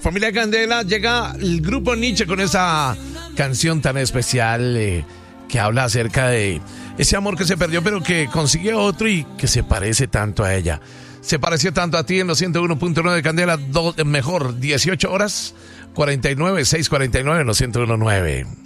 Familia Candela, llega el grupo Nietzsche con esa canción tan especial que habla acerca de ese amor que se perdió, pero que consigue otro y que se parece tanto a ella. Se pareció tanto a ti en los 101.9 de Candela, mejor, 18 horas, 49, 6:49 en los 101.9.